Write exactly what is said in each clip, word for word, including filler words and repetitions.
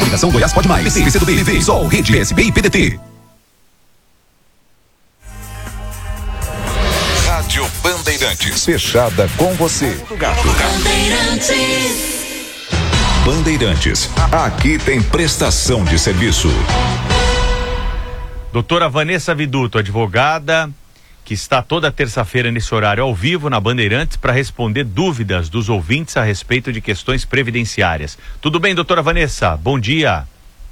Coligação Goiás Pode Mais. P C, P C do B, P V, Sol, Rede, P S B e P D T. Rádio Bandeirantes. Fechada com você. Bandeirantes. Bandeirantes. Aqui tem prestação de serviço. Doutora Vanessa Viduto, advogada, que está toda terça-feira nesse horário ao vivo na Bandeirantes para responder dúvidas dos ouvintes a respeito de questões previdenciárias. Tudo bem, doutora Vanessa? Bom dia.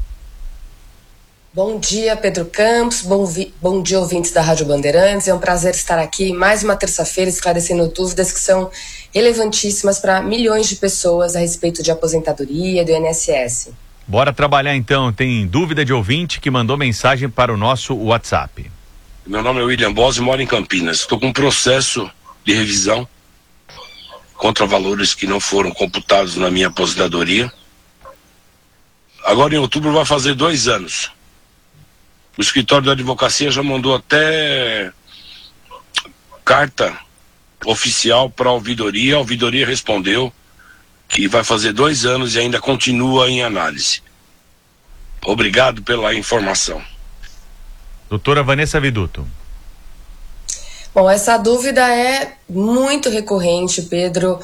Bom dia, Pedro Campos. Bom, vi... Bom dia, ouvintes da Rádio Bandeirantes. É um prazer estar aqui mais uma terça-feira esclarecendo dúvidas que são relevantíssimas para milhões de pessoas a respeito de aposentadoria do I N S S. Bora trabalhar então. Tem dúvida de ouvinte que mandou mensagem para o nosso WhatsApp. Meu nome é William Bos e moro em Campinas. Estou com um processo de revisão contra valores que não foram computados na minha aposentadoria. Agora em outubro vai fazer dois anos. O escritório da advocacia já mandou até carta oficial para a ouvidoria. A ouvidoria respondeu que vai fazer dois anos e ainda continua em análise. Obrigado pela informação. Doutora Vanessa Viduto. Bom, essa dúvida é muito recorrente, Pedro,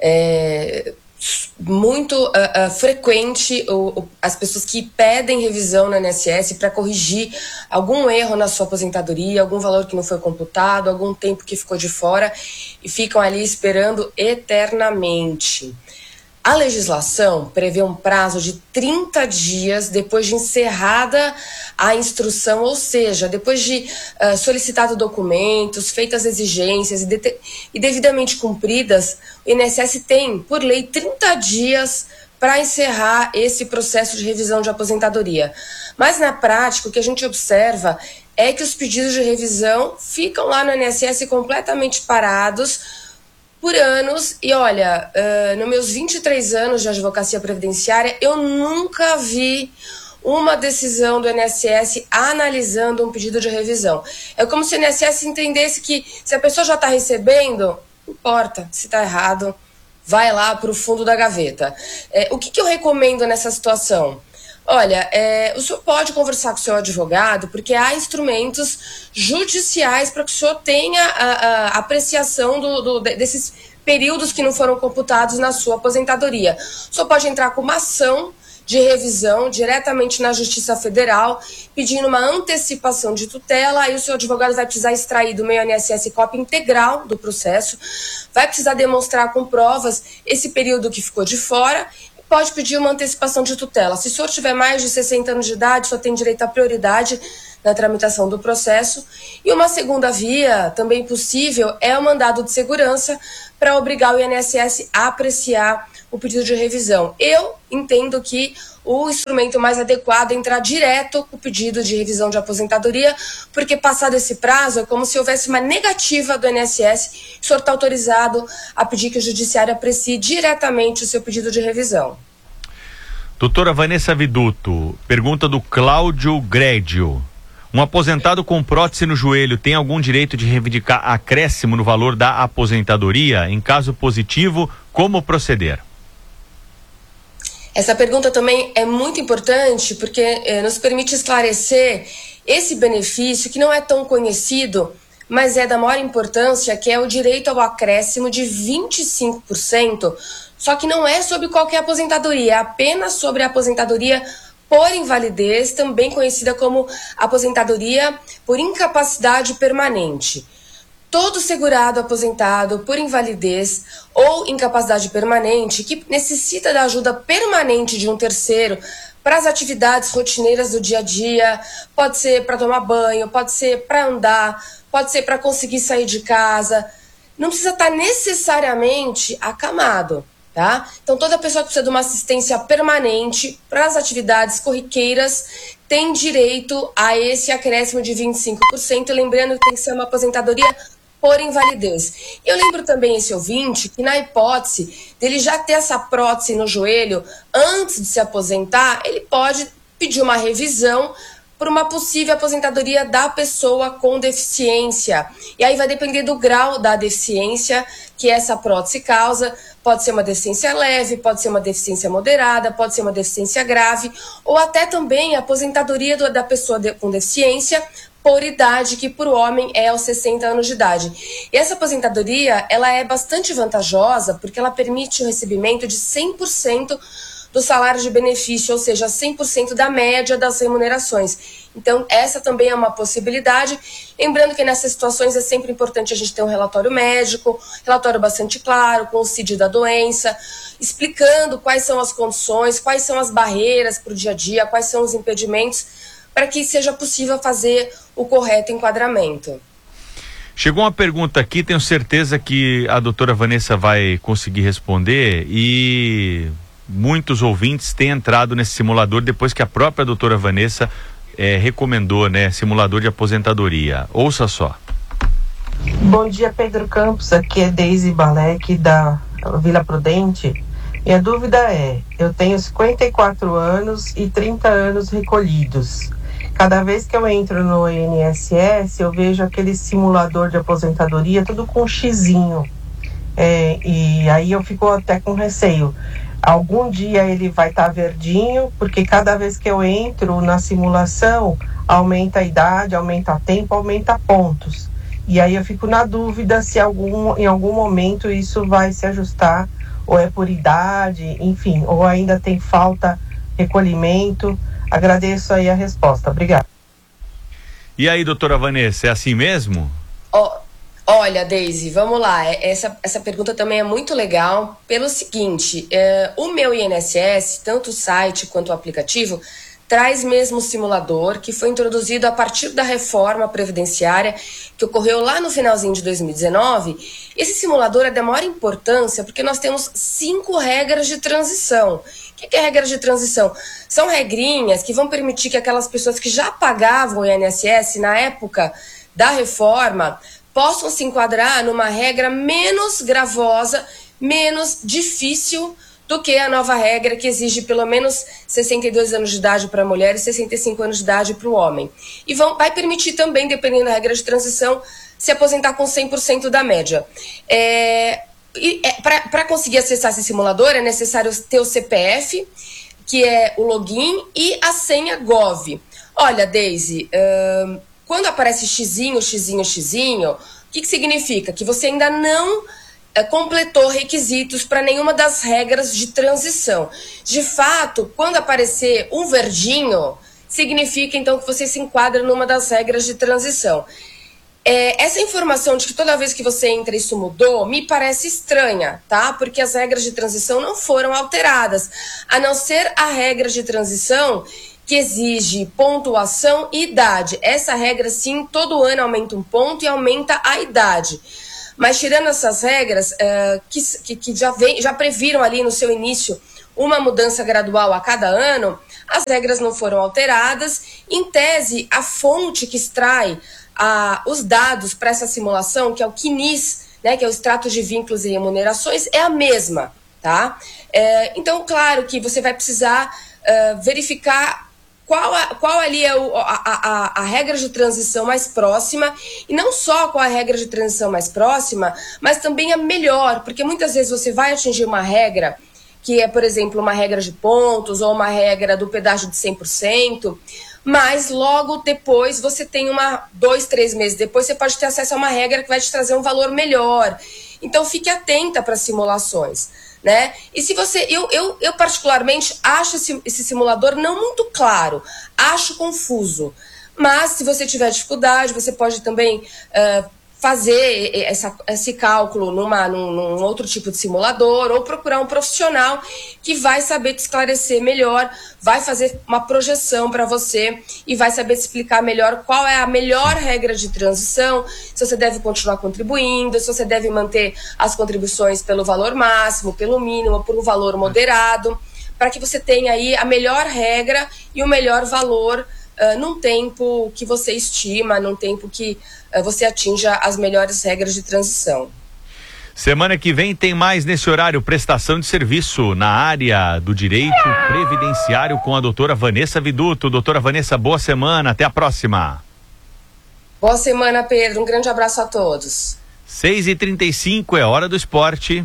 é muito uh, uh, frequente o, o, as pessoas que pedem revisão no I N S S para corrigir algum erro na sua aposentadoria, algum valor que não foi computado, algum tempo que ficou de fora e ficam ali esperando eternamente. A legislação prevê um prazo de trinta dias depois de encerrada a instrução, ou seja, depois de uh, solicitado documentos, feitas exigências e, de- e devidamente cumpridas, o I N S S tem, por lei, trinta dias para encerrar esse processo de revisão de aposentadoria. Mas, na prática, o que a gente observa é que os pedidos de revisão ficam lá no I N S S completamente parados por anos, e olha, uh, nos meus vinte e três anos de advocacia previdenciária, eu nunca vi uma decisão do I N S S analisando um pedido de revisão. É como se o I N S S entendesse que se a pessoa já está recebendo, não importa se está errado, vai lá para o fundo da gaveta. É, o que, que eu recomendo nessa situação? Olha, é, o senhor pode conversar com o seu advogado, porque há instrumentos judiciais para que o senhor tenha a, a apreciação do, do, desses períodos que não foram computados na sua aposentadoria. O senhor pode entrar com uma ação de revisão diretamente na Justiça Federal, pedindo uma antecipação de tutela, aí o seu advogado vai precisar extrair do meu I N S S cópia integral do processo, vai precisar demonstrar com provas esse período que ficou de fora, pode pedir uma antecipação de tutela. Se o senhor tiver mais de sessenta anos de idade, só tem direito à prioridade na tramitação do processo. E uma segunda via, também possível, é o mandado de segurança para obrigar o I N S S a apreciar o pedido de revisão. Eu entendo que o instrumento mais adequado é entrar direto com o pedido de revisão de aposentadoria, porque passado esse prazo é como se houvesse uma negativa do I N S S, o senhor está autorizado a pedir que o judiciário aprecie diretamente o seu pedido de revisão. Doutora Vanessa Viduto, pergunta do Cláudio Grédio. Um aposentado com prótese no joelho tem algum direito de reivindicar acréscimo no valor da aposentadoria? Em caso positivo, como proceder? Essa pergunta também é muito importante porque eh, nos permite esclarecer esse benefício que não é tão conhecido, mas é da maior importância, que é o direito ao acréscimo de vinte e cinco por cento, só que não é sobre qualquer aposentadoria, é apenas sobre a aposentadoria por invalidez, também conhecida como aposentadoria por incapacidade permanente. Todo segurado aposentado por invalidez ou incapacidade permanente que necessita da ajuda permanente de um terceiro para as atividades rotineiras do dia a dia, pode ser para tomar banho, pode ser para andar, pode ser para conseguir sair de casa, não precisa estar necessariamente acamado, tá? Então toda pessoa que precisa de uma assistência permanente para as atividades corriqueiras tem direito a esse acréscimo de vinte e cinco por cento, lembrando que tem que ser uma aposentadoria por invalidez. Eu lembro também esse ouvinte que na hipótese dele já ter essa prótese no joelho antes de se aposentar, ele pode pedir uma revisão por uma possível aposentadoria da pessoa com deficiência. E aí vai depender do grau da deficiência que essa prótese causa. Pode ser uma deficiência leve, pode ser uma deficiência moderada, pode ser uma deficiência grave, ou até também a aposentadoria do, da pessoa de, com deficiência por idade, que para o homem é aos sessenta anos de idade. E essa aposentadoria, ela é bastante vantajosa porque ela permite o recebimento de cem por cento do salário de benefício, ou seja, cem por cento da média das remunerações. Então, essa também é uma possibilidade. Lembrando que nessas situações é sempre importante a gente ter um relatório médico, relatório bastante claro, com o C I D da doença, explicando quais são as condições, quais são as barreiras para o dia a dia, quais são os impedimentos, para que seja possível fazer o correto enquadramento. Chegou uma pergunta aqui, tenho certeza que a doutora Vanessa vai conseguir responder, e muitos ouvintes têm entrado nesse simulador depois que a própria doutora Vanessa eh, recomendou, né, simulador de aposentadoria. Ouça só. Bom dia, Pedro Campos, aqui é Deise Balek da Vila Prudente. Minha dúvida é, eu tenho cinquenta e quatro anos e trinta anos recolhidos. Cada vez que eu entro no I N S S, eu vejo aquele simulador de aposentadoria tudo com um xizinho. É, e aí eu fico até com receio. Algum dia ele vai estar tá verdinho, porque cada vez que eu entro na simulação, aumenta a idade, aumenta o tempo, aumenta pontos. E aí eu fico na dúvida se algum, em algum momento isso vai se ajustar, ou é por idade, enfim, ou ainda tem falta recolhimento. Agradeço aí a resposta. Obrigada. E aí, doutora Vanessa, é assim mesmo? Oh, olha, Deise, vamos lá. Essa, essa pergunta também é muito legal pelo seguinte, é, o meu I N S S, tanto o site quanto o aplicativo, traz mesmo o simulador que foi introduzido a partir da reforma previdenciária que ocorreu lá no finalzinho de dois mil e dezenove. Esse simulador é de maior importância porque nós temos cinco regras de transição. O que é regra de transição? São regrinhas que vão permitir que aquelas pessoas que já pagavam o I N S S na época da reforma possam se enquadrar numa regra menos gravosa, menos difícil do que a nova regra que exige pelo menos sessenta e dois anos de idade para a mulher e sessenta e cinco anos de idade para o homem. E vão, vai permitir também, dependendo da regra de transição, se aposentar com cem por cento da média. É, é, para conseguir acessar esse simulador é necessário ter o C P F, que é o login, e a senha Gov. Olha, Deise, uh, quando aparece xizinho, xizinho, xizinho, o que, que significa? Que você ainda não completou requisitos para nenhuma das regras de transição. De fato, quando aparecer um verdinho, significa então que você se enquadra numa das regras de transição. É, essa informação de que toda vez que você entra isso mudou, me parece estranha, tá? Porque as regras de transição não foram alteradas, a não ser a regra de transição que exige pontuação e idade. Essa regra, sim, todo ano aumenta um ponto e aumenta a idade. Mas tirando essas regras, uh, que, que, que já, vem, já previram ali no seu início uma mudança gradual a cada ano, as regras não foram alteradas. Em tese, a fonte que extrai uh, os dados para essa simulação, que é o Q N I S, né, que é o Extrato de Vínculos e Remunerações, é a mesma, tá? É, então, claro que você vai precisar uh, verificar Qual, a, qual ali é o, a, a, a regra de transição mais próxima, e não só qual a regra de transição mais próxima, mas também a melhor, porque muitas vezes você vai atingir uma regra, que é, por exemplo, uma regra de pontos, ou uma regra do pedágio de cem por cento, mas logo depois você tem uma, dois, três meses depois, você pode ter acesso a uma regra que vai te trazer um valor melhor. Então fique atenta para as simulações, né? E se você, eu, eu, eu particularmente acho esse, esse simulador não muito claro, acho confuso, mas se você tiver dificuldade, você pode também uh, fazer essa, esse cálculo numa, num, num outro tipo de simulador, ou procurar um profissional que vai saber te esclarecer melhor, vai fazer uma projeção para você e vai saber te explicar melhor qual é a melhor regra de transição, se você deve continuar contribuindo, se você deve manter as contribuições pelo valor máximo, pelo mínimo, por um valor moderado, para que você tenha aí a melhor regra e o melhor valor Uh, num tempo que você estima, num tempo que uh, você atinja as melhores regras de transição. Semana que vem tem mais nesse horário, prestação de serviço na área do direito previdenciário com a doutora Vanessa Viduto. Doutora Vanessa, boa semana, até a próxima. Boa semana, Pedro, um grande abraço a todos. seis e trinta e cinco é hora do esporte.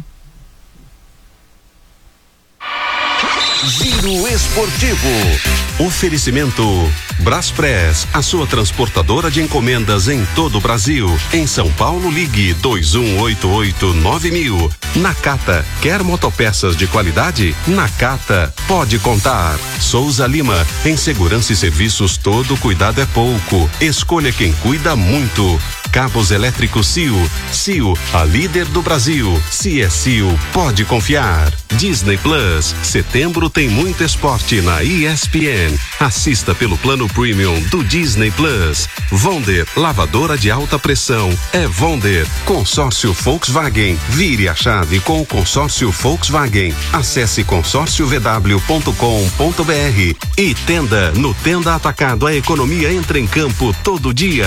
Giro Esportivo. Oferecimento Braspress, a sua transportadora de encomendas em todo o Brasil. Em São Paulo, ligue dois um oito oito nove mil. Nakata, quer motopeças de qualidade? Nakata, pode contar. Souza Lima, em segurança e serviços todo cuidado é pouco. Escolha quem cuida muito. Cabos elétricos C I O. C I O, a líder do Brasil. Se é C I O, pode confiar. Disney Plus, setembro tem muito esporte na E S P N. Assista pelo plano premium do Disney Plus. Vonder, lavadora de alta pressão. É Vonder. Consórcio Volkswagen. Vire a chave com o consórcio Volkswagen. Acesse consórcio v w ponto com ponto b r. E Tenda, no Tenda Atacado, a economia entra em campo todo dia.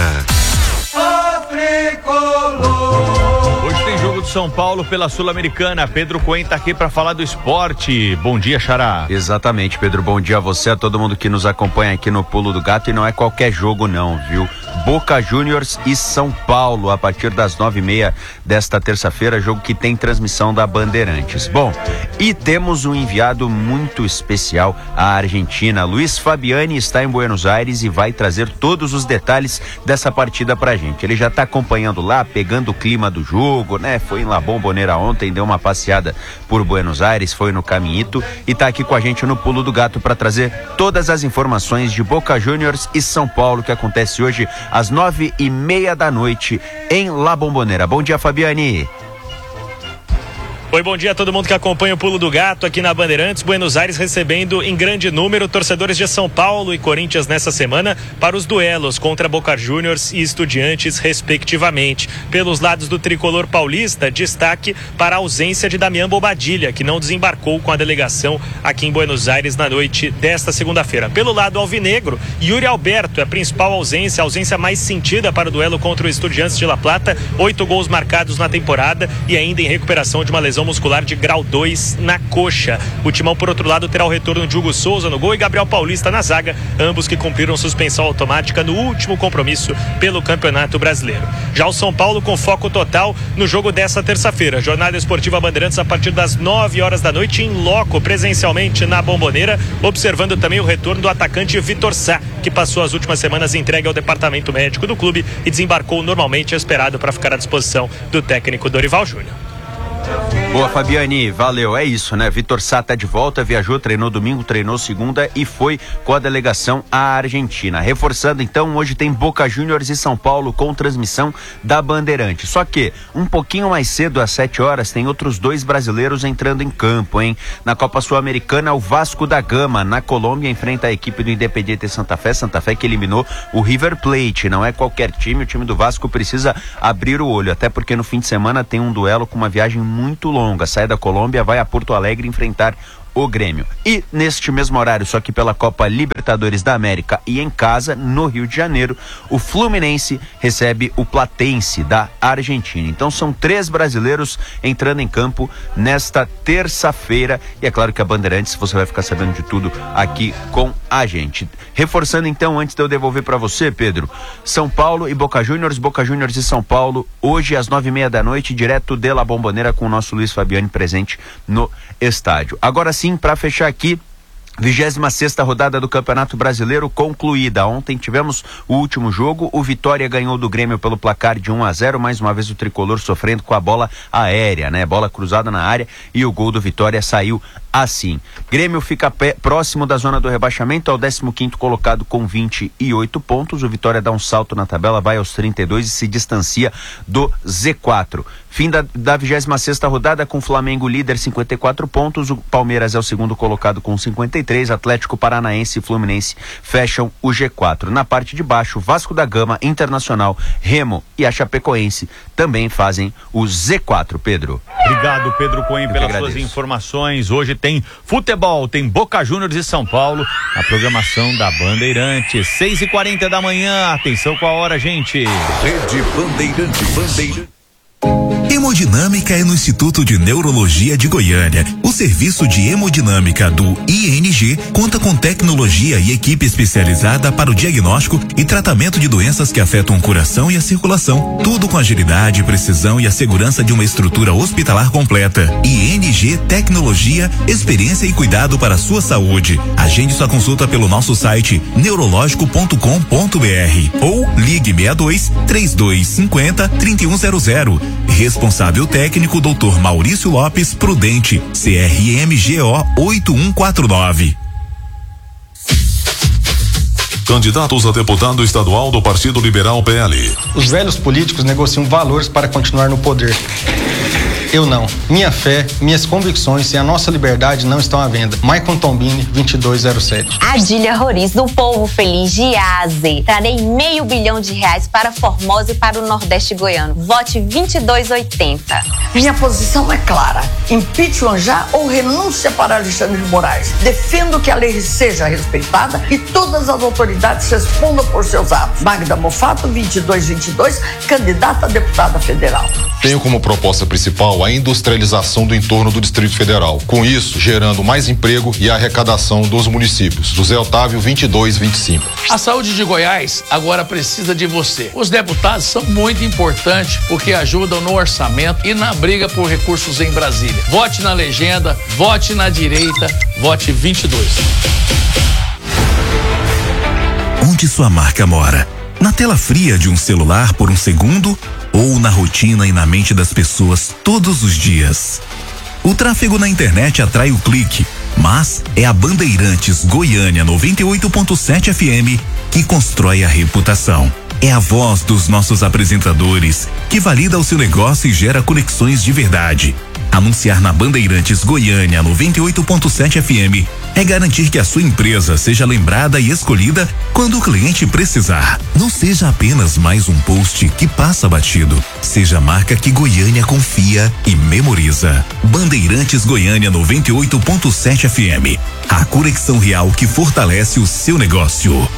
Hoje tem jogo do São Paulo pela Sul-Americana. Pedro Cohen tá aqui para falar do esporte. Bom dia, Xará. Exatamente, Pedro. Bom dia a você, a todo mundo que nos acompanha aqui no Pulo do Gato. E não é qualquer jogo não, viu? Boca Juniors e São Paulo a partir das nove e meia desta terça-feira, jogo que tem transmissão da Bandeirantes. Bom, e temos um enviado muito especial à Argentina. Luiz Fabiani está em Buenos Aires e vai trazer todos os detalhes dessa partida pra gente. Ele já está acompanhando lá, pegando o clima do jogo, né? Foi em La Bombonera ontem, deu uma passeada por Buenos Aires, foi no Caminhito e tá aqui com a gente no Pulo do Gato para trazer todas as informações de Boca Juniors e São Paulo, que acontece hoje às nove e meia da noite em La Bombonera. Bom dia, Fabiani. Oi, bom dia a todo mundo que acompanha o Pulo do Gato aqui na Bandeirantes. Buenos Aires recebendo em grande número torcedores de São Paulo e Corinthians nessa semana para os duelos contra Boca Juniors e Estudiantes, respectivamente. Pelos lados do tricolor paulista, destaque para a ausência de Damian Bobadilla, que não desembarcou com a delegação aqui em Buenos Aires na noite desta segunda-feira. Pelo lado alvinegro, Yuri Alberto é a principal ausência, a ausência mais sentida para o duelo contra o Estudiantes de La Plata. Oito gols marcados na temporada e ainda em recuperação de uma lesão muscular de grau dois na coxa. O Timão, por outro lado, terá o retorno de Hugo Souza no gol e Gabriel Paulista na zaga, ambos que cumpriram suspensão automática no último compromisso pelo Campeonato Brasileiro. Já o São Paulo com foco total no jogo dessa terça-feira. Jornada Esportiva Bandeirantes a partir das nove horas da noite em loco, presencialmente na Bombonera, observando também o retorno do atacante Vitor Sá, que passou as últimas semanas entregue ao departamento médico do clube e desembarcou normalmente esperado para ficar à disposição do técnico Dorival Júnior. Boa, Fabiani, valeu, é isso, né? Vitor Sá tá de volta, viajou, treinou domingo, treinou segunda e foi com a delegação à Argentina. Reforçando então, hoje tem Boca Juniors e São Paulo com transmissão da Bandeirante. Só que, um pouquinho mais cedo, às sete horas, tem outros dois brasileiros entrando em campo, hein? Na Copa Sul-Americana, o Vasco da Gama, na Colômbia, enfrenta a equipe do Independiente Santa Fé, Santa Fé que eliminou o River Plate. Não é qualquer time, o time do Vasco precisa abrir o olho, até porque no fim de semana tem um duelo com uma viagem muito longa, sai da Colômbia, vai a Porto Alegre enfrentar o Grêmio. E neste mesmo horário, só que pela Copa Libertadores da América e em casa, no Rio de Janeiro, o Fluminense recebe o Platense da Argentina. Então são três brasileiros entrando em campo nesta terça-feira e é claro que a Bandeirantes, você vai ficar sabendo de tudo aqui com a gente. Reforçando então, antes de eu devolver para você, Pedro, São Paulo e Boca Juniors, Boca Juniors e São Paulo, hoje às nove e meia da noite, direto de La Bombonera com o nosso Luiz Fabiani presente no estádio. Agora sim, para fechar aqui, vigésima sexta rodada do Campeonato Brasileiro concluída. Ontem tivemos o último jogo, o Vitória ganhou do Grêmio pelo placar de um a zero, mais uma vez o tricolor sofrendo com a bola aérea, né? Bola cruzada na área e o gol do Vitória saiu assim. Grêmio fica pé, próximo da zona do rebaixamento, ao décimo quinto colocado com vinte e oito pontos. O Vitória dá um salto na tabela, vai aos trinta e dois e se distancia do Z quatro. Fim da, da vigésima sexta rodada com o Flamengo líder, cinquenta e quatro pontos. O Palmeiras é o segundo colocado com cinquenta e três. Atlético Paranaense e Fluminense fecham o G quatro. Na parte de baixo, Vasco da Gama, Internacional, Remo e a Chapecoense também fazem o Z quatro, Pedro. Obrigado, Pedro Cohen, pelas suas informações. Hoje tem futebol, tem Boca Juniors e São Paulo, a programação da Bandeirantes, seis e quarenta da manhã. Atenção com a hora, gente. Rede Bandeirantes. Bandeirantes. Hemodinâmica é no Instituto de Neurologia de Goiânia. O serviço de hemodinâmica do I N G conta com tecnologia e equipe especializada para o diagnóstico e tratamento de doenças que afetam o coração e a circulação. Tudo com agilidade, precisão e a segurança de uma estrutura hospitalar completa. I N G Tecnologia, experiência e cuidado para a sua saúde. Agende sua consulta pelo nosso site neurológico ponto com ponto br ou ligue sessenta e dois, trinta e dois cinquenta, trinta e um zero zero. Responsável técnico doutor Maurício Lopes Prudente, C R M G O oito um quatro nove. Candidatos a deputado estadual do Partido Liberal P L. Os velhos políticos negociam valores para continuar no poder. Eu não. Minha fé, minhas convicções e a nossa liberdade não estão à venda. Maicon Tombini, vinte e dois zero sete. Adília Roriz, do Povo Feliz de Aze. Trarei meio bilhão de reais para Formosa e para o Nordeste goiano. Vote vinte e dois oitenta. Minha posição é clara. Impeachment já ou renúncia para Alexandre de Moraes. Defendo que a lei seja respeitada e todas as autoridades respondam por seus atos. Magda Mofato, vinte e dois vinte e dois, candidata a deputada federal. Tenho como proposta principal a industrialização do entorno do Distrito Federal. Com isso, gerando mais emprego e arrecadação dos municípios. José Otávio, vinte e dois vinte e cinco. A saúde de Goiás agora precisa de você. Os deputados são muito importantes porque ajudam no orçamento e na briga por recursos em Brasília. Vote na legenda, vote na direita, vote vinte e dois. Onde sua marca mora? Na tela fria de um celular por um segundo ou na rotina e na mente das pessoas todos os dias? O tráfego na internet atrai o clique, mas é a Bandeirantes Goiânia noventa e oito ponto sete F M que constrói a reputação. É a voz dos nossos apresentadores que valida o seu negócio e gera conexões de verdade. Anunciar na Bandeirantes Goiânia noventa e oito ponto sete F M é garantir que a sua empresa seja lembrada e escolhida quando o cliente precisar. Não seja apenas mais um post que passa batido. Seja a marca que Goiânia confia e memoriza. Bandeirantes Goiânia noventa e oito ponto sete F M. A conexão real que fortalece o seu negócio.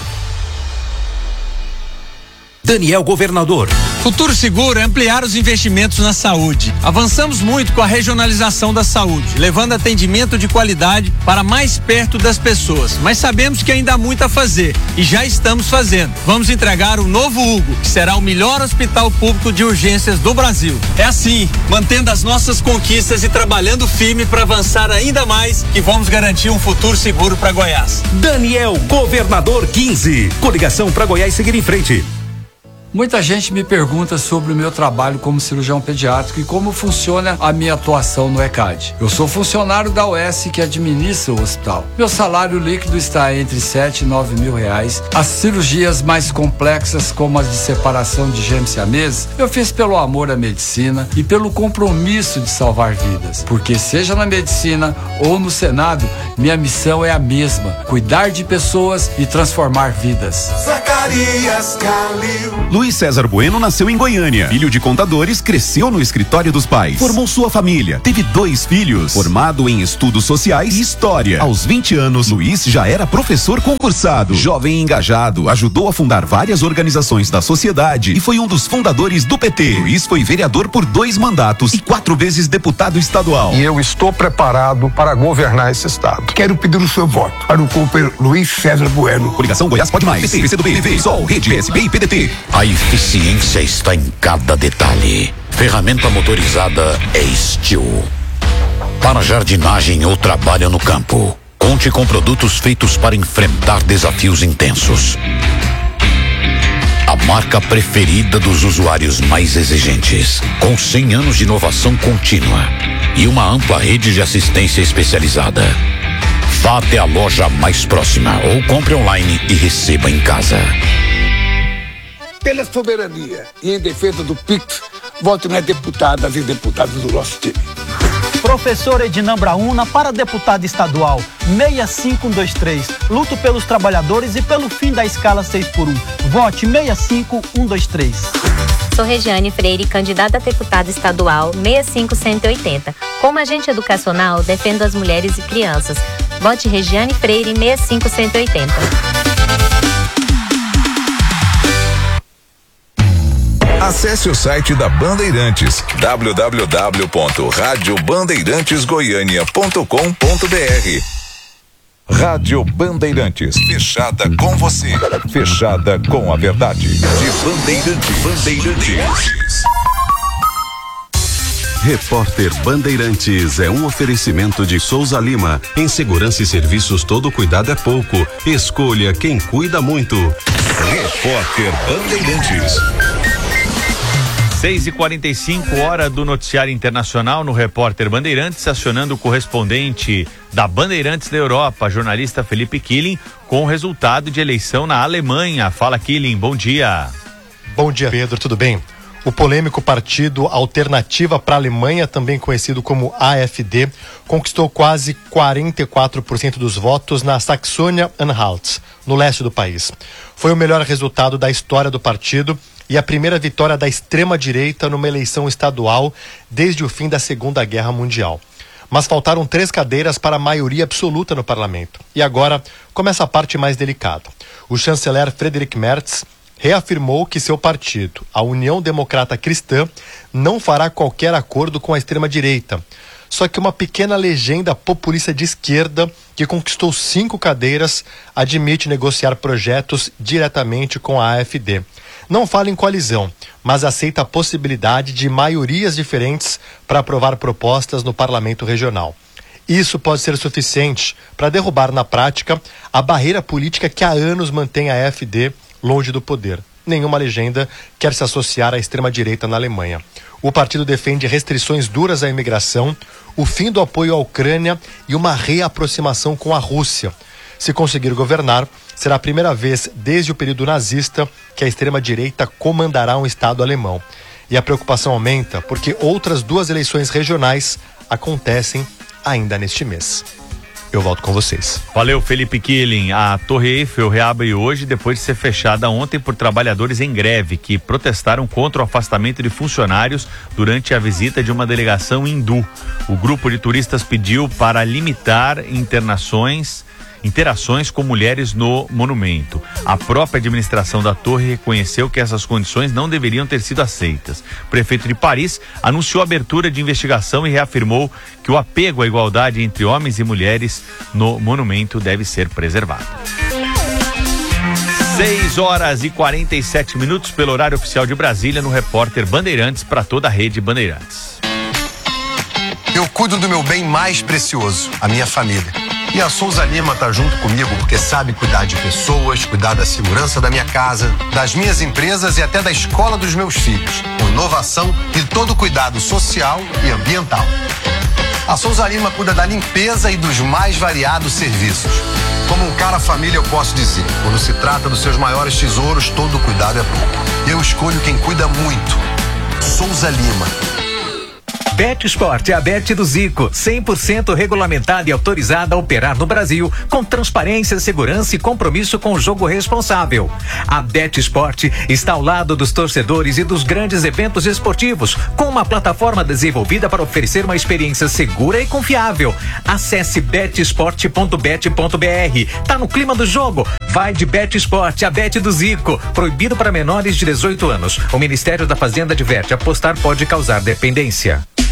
Daniel Governador. Futuro Seguro é ampliar os investimentos na saúde. Avançamos muito com a regionalização da saúde, levando atendimento de qualidade para mais perto das pessoas. Mas sabemos que ainda há muito a fazer e já estamos fazendo. Vamos entregar o novo Hugo, que será o melhor hospital público de urgências do Brasil. É assim, mantendo as nossas conquistas e trabalhando firme para avançar ainda mais, que vamos garantir um futuro seguro para Goiás. Daniel Governador quinze. Coligação para Goiás seguir em frente. Muita gente me pergunta sobre o meu trabalho como cirurgião pediátrico e como funciona a minha atuação no ECAD. Eu sou funcionário da U S que administra o hospital. Meu salário líquido está entre sete e nove mil reais. As cirurgias mais complexas, como as de separação de gêmeos siameses, eu fiz pelo amor à medicina e pelo compromisso de salvar vidas. Porque seja na medicina ou no Senado, minha missão é a mesma: cuidar de pessoas e transformar vidas. Zacarias Calil. Luiz César Bueno nasceu em Goiânia. Filho de contadores, cresceu no escritório dos pais. Formou sua família. Teve dois filhos. Formado em estudos sociais e história. Aos vinte anos, Luiz já era professor concursado. Jovem e engajado, ajudou a fundar várias organizações da sociedade e foi um dos fundadores do P T. Luiz foi vereador por dois mandatos e quatro vezes deputado estadual. E eu estou preparado para governar esse estado. Quero pedir o seu voto para o companheiro Luiz César Bueno. Coligação Goiás Pode Mais. P T, P C do B, P V, Sol, Rede, P S B e P D T. A eficiência está em cada detalhe. Ferramenta motorizada é Steel. Para jardinagem ou trabalho no campo, conte com produtos feitos para enfrentar desafios intensos. A marca preferida dos usuários mais exigentes, com cem anos de inovação contínua e uma ampla rede de assistência especializada. Vá até a loja mais próxima ou compre online e receba em casa. Pela soberania e em defesa do Pix, vote nas deputadas e deputados do nosso time. Professor Edinã Brauna para deputado estadual seis cinco um dois três. Luto pelos trabalhadores e pelo fim da escala seis por um. Vote seis cinco um dois três. Sou Regiane Freire, candidata a deputada estadual seis cinco um oito zero. Como agente educacional, defendo as mulheres e crianças. Vote Regiane Freire seis cinco um oito zero. A Acesse o site da Bandeirantes, w w w ponto rádio bandeirantes goiânia ponto com ponto b r. Rádio Bandeirantes, fechada com você, fechada com a verdade. De Bandeirantes, Bandeirantes. Repórter Bandeirantes é um oferecimento de Souza Lima. Em segurança e serviços, todo cuidado é pouco. Escolha quem cuida muito. Repórter Bandeirantes. seis e quarenta e cinco, hora do noticiário internacional no Repórter Bandeirantes, acionando o correspondente da Bandeirantes da Europa, jornalista Felipe Killing, com o resultado de eleição na Alemanha. Fala, Killing, bom dia. Bom dia, Pedro, tudo bem? O polêmico Partido Alternativa para a Alemanha, também conhecido como A F D, conquistou quase quarenta e quatro por cento dos votos na Saxônia-Anhalt, no leste do país. Foi o melhor resultado da história do partido e a primeira vitória da extrema-direita numa eleição estadual desde o fim da Segunda Guerra Mundial. Mas faltaram três cadeiras para a maioria absoluta no parlamento. E agora começa a parte mais delicada. O chanceler Friedrich Merz reafirmou que seu partido, a União Democrata Cristã, não fará qualquer acordo com a extrema-direita. Só que uma pequena legenda populista de esquerda, que conquistou cinco cadeiras, admite negociar projetos diretamente com a A F D. Não fala em coalizão, mas aceita a possibilidade de maiorias diferentes para aprovar propostas no parlamento regional. Isso pode ser suficiente para derrubar na prática a barreira política que há anos mantém a A F D longe do poder. Nenhuma legenda quer se associar à extrema-direita na Alemanha. O partido defende restrições duras à imigração, o fim do apoio à Ucrânia e uma reaproximação com a Rússia. Se conseguir governar, será a primeira vez desde o período nazista que a extrema-direita comandará um Estado alemão. E a preocupação aumenta porque outras duas eleições regionais acontecem ainda neste mês. Eu volto com vocês. Valeu, Felipe Killing. A Torre Eiffel reabre hoje depois de ser fechada ontem por trabalhadores em greve que protestaram contra o afastamento de funcionários durante a visita de uma delegação hindu. O grupo de turistas pediu para limitar internações interações com mulheres no monumento. A própria administração da torre reconheceu que essas condições não deveriam ter sido aceitas. O prefeito de Paris anunciou a abertura de investigação e reafirmou que o apego à igualdade entre homens e mulheres no monumento deve ser preservado. seis horas e quarenta e sete minutos pelo horário oficial de Brasília, no Repórter Bandeirantes para toda a rede Bandeirantes. Eu cuido do meu bem mais precioso, a minha família. E a Souza Lima tá junto comigo porque sabe cuidar de pessoas, cuidar da segurança da minha casa, das minhas empresas e até da escola dos meus filhos, com inovação e todo cuidado social e ambiental. A Souza Lima cuida da limpeza e dos mais variados serviços. Como um cara família, eu posso dizer, quando se trata dos seus maiores tesouros, todo cuidado é pouco. Eu escolho quem cuida muito. Souza Lima. Bet Sport é a Bet do Zico, cem por cento regulamentada e autorizada a operar no Brasil, com transparência, segurança e compromisso com o jogo responsável. A Bet Sport está ao lado dos torcedores e dos grandes eventos esportivos, com uma plataforma desenvolvida para oferecer uma experiência segura e confiável. Acesse bet sport ponto bet ponto b r. Tá no clima do jogo? Vai de Bet Sport, a Bet do Zico. Proibido para menores de dezoito anos. O Ministério da Fazenda adverte: apostar pode causar dependência.